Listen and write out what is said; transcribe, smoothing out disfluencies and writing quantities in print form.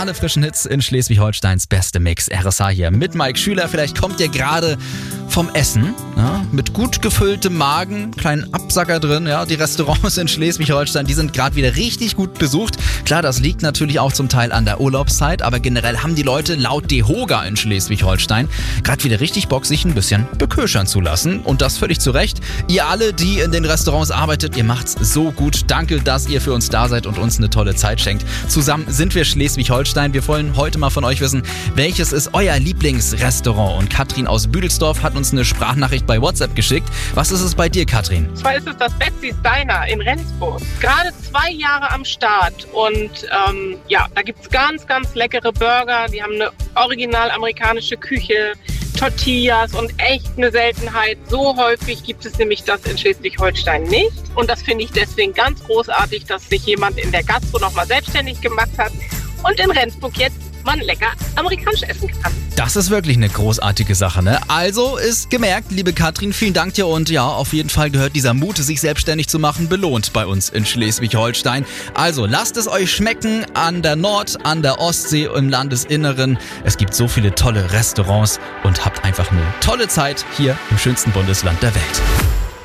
Alle frischen Hits in Schleswig-Holsteins beste Mix. RSH hier mit Mike Schüler. Vielleicht kommt ihr gerade vom Essen, ja, mit gut gefülltem Magen, kleinen Absacker drin. Ja, die Restaurants in Schleswig-Holstein, die sind gerade wieder richtig gut besucht. Klar, das liegt natürlich auch zum Teil an der Urlaubszeit, aber generell haben die Leute laut DEHOGA in Schleswig-Holstein gerade wieder richtig Bock, sich ein bisschen beköchern zu lassen. Und das völlig zu Recht. Ihr alle, die in den Restaurants arbeitet, ihr macht's so gut. Danke, dass ihr für uns da seid und uns eine tolle Zeit schenkt. Zusammen sind wir Schleswig-Holstein. Wir wollen heute mal von euch wissen, welches ist euer Lieblingsrestaurant? Und Katrin aus Büdelsdorf hat uns eine Sprachnachricht bei WhatsApp geschickt. Was ist es bei dir, Katrin? Zwar ist es das Betsy's Diner in Rendsburg. Gerade 2 Jahre am Start und da gibt es ganz, ganz leckere Burger. Die haben eine original amerikanische Küche, Tortillas und echt eine Seltenheit. So häufig gibt es nämlich das in Schleswig-Holstein nicht. Und das finde ich deswegen ganz großartig, dass sich jemand in der Gastro nochmal selbstständig gemacht hat und in Rendsburg jetzt man lecker amerikanisch essen kann. Das ist wirklich eine großartige Sache, ne? Also ist gemerkt, liebe Katrin, vielen Dank dir und ja, auf jeden Fall gehört dieser Mut, sich selbstständig zu machen, belohnt bei uns in Schleswig-Holstein. Also lasst es euch schmecken an der Nord-, an der Ostsee, im Landesinneren. Es gibt so viele tolle Restaurants und habt einfach eine tolle Zeit hier im schönsten Bundesland der Welt.